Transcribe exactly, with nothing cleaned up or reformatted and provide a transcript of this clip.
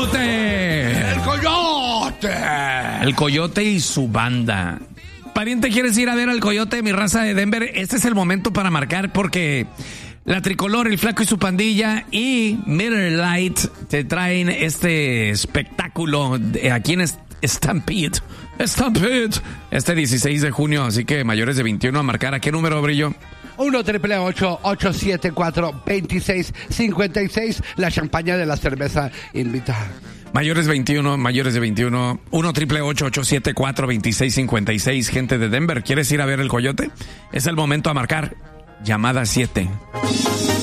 coyote. El coyote. El coyote y su banda. Pariente, ¿quieres ir a ver al coyote, mi raza de Denver? Este es el momento para marcar porque la Tricolor, el Flaco y su pandilla y Miller Lite te traen este espectáculo de, aquí en Stampede. Stampede. Este dieciséis de junio, así que mayores de veintiuno a marcar. ¿A qué número, Brillo? uno triple ocho, ocho siete cuatro, veintiséis cincuenta y seis. La champaña de la cerveza invita. Mayores veintiuno, mayores de veintiuno. uno triple ocho, ocho siete cuatro, veintiséis cincuenta y seis. Gente de Denver, ¿quieres ir a ver el coyote? Es el momento a marcar. Llamada siete.